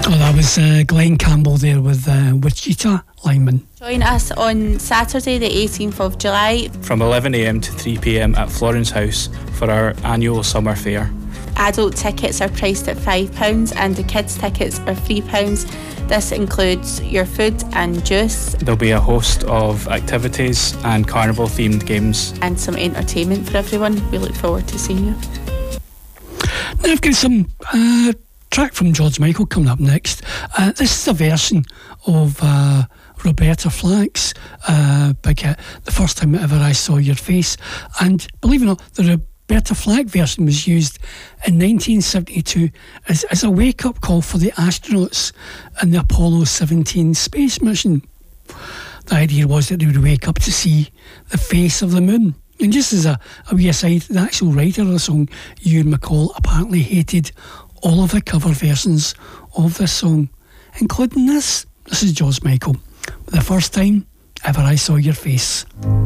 Oh, that was Glenn Campbell there with Wichita Lineman. Join us on Saturday the 18th of July from 11 a.m. to 3 p.m. at Florence House for our annual summer fair. Adult tickets are priced at £5 and the kids tickets are £3. This includes your food and juice. There'll be a host of activities and carnival themed games. And some entertainment for everyone. We look forward to seeing you. Now I've got some track from George Michael coming up next. This is a version of Roberta Flack's big hit, The First Time Ever I Saw Your Face. And believe it or not, the Roberta Flack version was used in 1972 as a wake-up call for the astronauts in the Apollo 17 space mission. The idea was that they would wake up to see the face of the moon. And just as a wee aside, the actual writer of the song, Ewan MacColl, apparently hated all of the cover versions of this song, including this. This is George Michael, The First Time Ever I Saw Your Face.